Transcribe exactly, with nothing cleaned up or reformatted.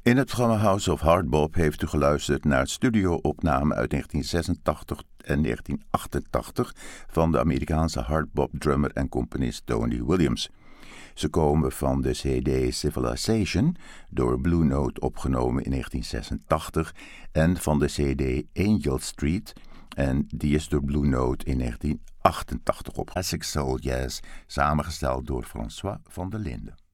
In het programma House of Hardbop heeft u geluisterd naar studio-opname uit negentien zesentachtig en negentien achtentachtig van de Amerikaanse hardbop-drummer en componist Tony Williams. Ze komen van de cd Civilization, door Blue Note opgenomen in negentien zesentachtig, en van de cd Angel Street, en die is door Blue Note in negentien achtentachtig op. Classic Soul Jazz, samengesteld door François van der Linden.